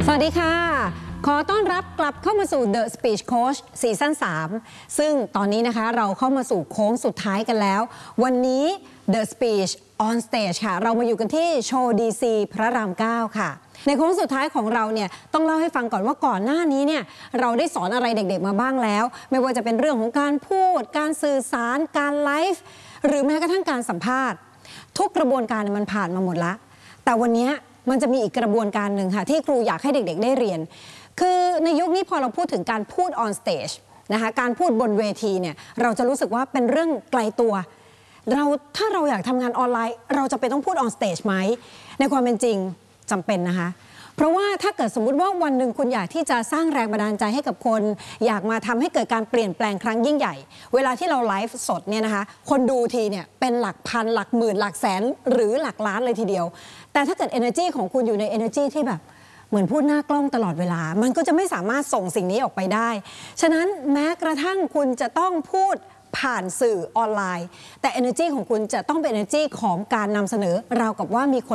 สวัสดีค่ะขอต้อนรับกลับเข้ามาสู่ The Speech Coach ซีซั่น 3 ซึ่งตอนนี้นะคะเราเข้ามาสู่โค้งสุดท้ายกันแล้ววันนี้ The Speech on Stage ค่ะเรามาอยู่กันที่โชว์ DC พระราม 9 ค่ะในโค้งสุดท้ายของเราเนี่ยต้องเล่าให้ฟังก่อนว่าก่อนหน้านี้เนี่ยเราได้สอนอะไรเด็กๆมาบ้างแล้วไม่ว่าจะเป็นเรื่องของการพูดการสื่อสารการไลฟ์หรือแม้กระทั่งการสัมภาษณ์ทุกกระบวนการมันผ่านมาหมดละแต่วันนี้มันจะมีอีกกระบวนการหนึ่งค่ะที่ครูอยากให้เด็กๆได้เรียนคือในยุคนี้พอเราพูดถึงการพูด on stage นะคะการพูดบนเวทีเนี่ยเราจะรู้สึกว่าเป็นเรื่องไกลตัวถ้าเราอยากทำงานออนไลน์เราจะไปต้องพูด on stage ไหมในความเป็นจริงจำเป็นนะคะเพราะว่าถ้าเกิดสมมุติว่าวันหนึ่งคุณอยากที่จะสร้างแรงบันดาลใจให้กับคนอยากมาทำให้เกิดการเปลี่ยนแปลงครั้งยิ่งใหญ่เวลาที่เราไลฟ์สดเนี่ยนะคะคนดูทีเนี่ยเป็นหลักพันหลักหมื่นหลักแสนหรือหลักล้านเลยทีเดียวแต่ถ้าเกิด energy ของคุณอยู่ใน energy ที่แบบเหมือนพูดหน้ากล้องตลอดเวลามันก็จะไม่สามารถส่งสิ่งนี้ออกไปได้ฉะนั้นแม้กระทั่งคุณจะต้องพูดผ่านสื่อออนไลน์แต่ energy ของคุณจะต้องเป็น energy ของการนำเสนอราวกับว่ามีคน